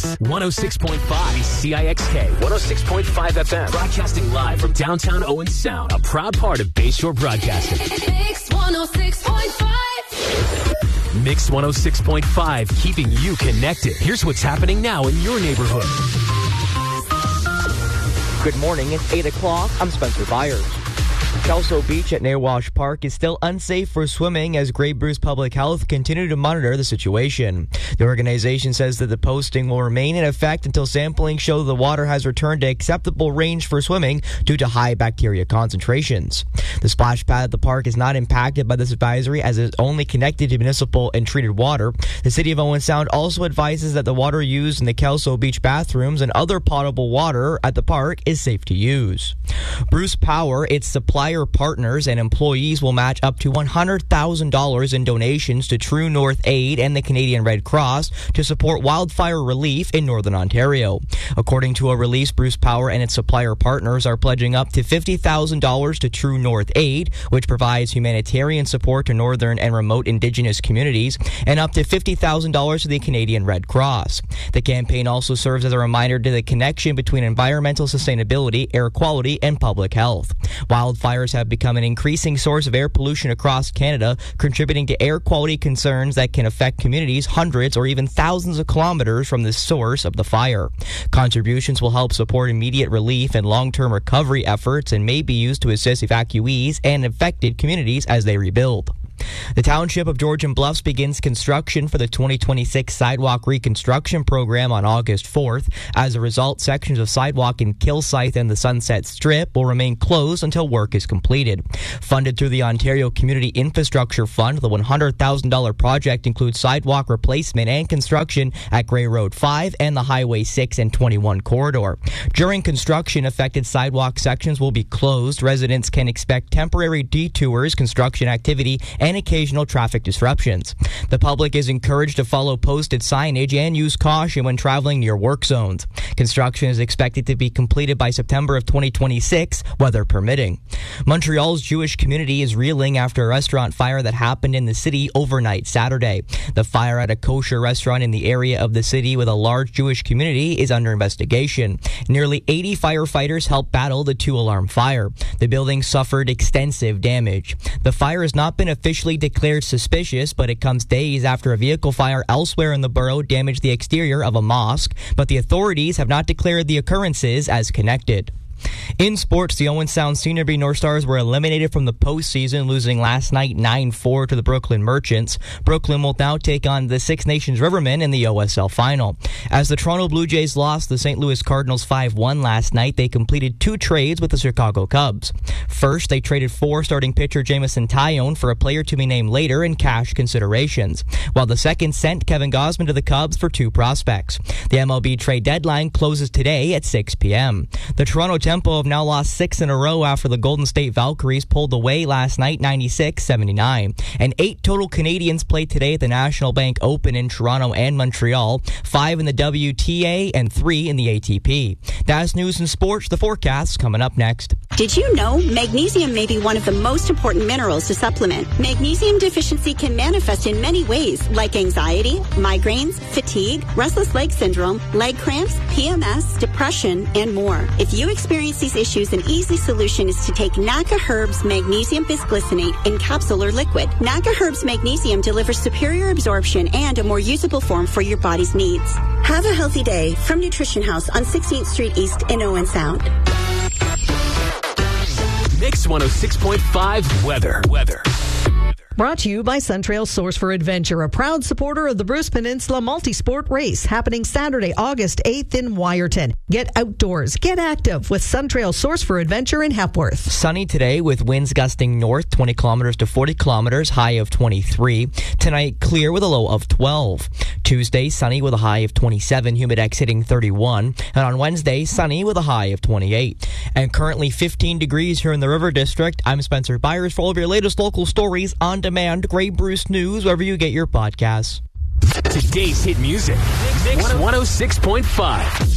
Mix 106.5 CIXK 106.5 FM. Broadcasting live from downtown Owen Sound. A proud part of Bayshore Broadcasting. Mix 106.5. Mix 106.5, keeping you connected. Here's what's happening now in your neighborhood. Good morning. It's 8 o'clock. I'm Spencer Byers. Kelso Beach at Nawash Park is still unsafe for swimming as Grey Bruce Public Health continue to monitor the situation. The organization says that the posting will remain in effect until sampling show the water has returned to acceptable range for swimming due to high bacteria concentrations. The splash pad at the park is not impacted by this advisory as it is only connected to municipal and treated water. The City of Owen Sound also advises that the water used in the Kelso Beach bathrooms and other potable water at the park is safe to use. Bruce Power, its supplier partners and employees will match up to $100,000 in donations to True North Aid and the Canadian Red Cross to support wildfire relief in Northern Ontario. According to a release, Bruce Power and its supplier partners are pledging up to $50,000 to True North Aid, which provides humanitarian support to northern and remote Indigenous communities, and up to $50,000 to the Canadian Red Cross. The campaign also serves as a reminder to the connection between environmental sustainability, air quality, and public health. Wildfires have become an increasing source of air pollution across Canada, contributing to air quality concerns that can affect communities hundreds or even thousands of kilometers from the source of the fire. Contributions will help support immediate relief and long-term recovery efforts and may be used to assist evacuees and affected communities as they rebuild. The Township of Georgian Bluffs begins construction for the 2026 Sidewalk Reconstruction Program on August 4th. As a result, sections of sidewalk in Kilsyth and the Sunset Strip will remain closed until work is completed. Funded through the Ontario Community Infrastructure Fund, the $100,000 project includes sidewalk replacement and construction at Grey Road 5 and the Highway 6 and 21 corridor. During construction, affected sidewalk sections will be closed. Residents can expect temporary detours, construction activity, and occasional traffic disruptions. The public is encouraged to follow posted signage and use caution when traveling near work zones. Construction is expected to be completed by September of 2026, weather permitting. Montreal's Jewish community is reeling after a restaurant fire that happened in the city overnight Saturday. The fire at a kosher restaurant in the area of the city with a large Jewish community is under investigation. Nearly 80 firefighters helped battle the two-alarm fire. The building suffered extensive damage. The fire has not been officially declared suspicious, but it comes days after a vehicle fire elsewhere in the borough damaged the exterior of a mosque, but the authorities have not declared the occurrences as connected. In sports, the Owen Sound Senior B North Stars were eliminated from the postseason, losing last night 9-4 to the Brooklyn Merchants. Brooklyn will now take on the Six Nations Rivermen in the OSL final. As the Toronto Blue Jays lost the St. Louis Cardinals 5-1 last night, they completed two trades with the Chicago Cubs. First, they traded starting pitcher Jameson Taillon for a player to be named later in cash considerations, while the second sent Kevin Gausman to the Cubs for two prospects. The MLB trade deadline closes today at 6 p.m. The Toronto Tempo have now lost 6 in a row after the Golden State Valkyries pulled away last night 96-79. And 8 total Canadians played today at the National Bank Open in Toronto and Montreal, 5 in the WTA and 3 in the ATP. That's news and sports. The forecast coming up next. Did you know magnesium may be one of the most important minerals to supplement? Magnesium deficiency can manifest in many ways, like anxiety, migraines, fatigue, restless leg syndrome, leg cramps, PMS, depression, and more. If you experience these issues, an easy solution is to take NACA Herbs Magnesium Bisglycinate in capsule or liquid. NACA Herbs Magnesium delivers superior absorption and a more usable form for your body's needs. Have a healthy day from Nutrition House on 16th Street East in Owen Sound. Mix 106.5 weather. Brought to you by Suntrail Source for Adventure, a proud supporter of the Bruce Peninsula Multisport Race, happening Saturday, August 8th in Wyerton. Get outdoors, get active with Suntrail Source for Adventure in Hepworth. Sunny today with winds gusting north 20 kilometers to 40 kilometers, high of 23. Tonight, clear with a low of 12. Tuesday, sunny with a high of 27, humidex hitting 31. And on Wednesday, sunny with a high of 28. And currently 15 degrees here in the River District. I'm Spencer Byers for all of your latest local stories on demand. Grey Bruce News, wherever you get your podcasts. Today's hit music. Mix 106.5.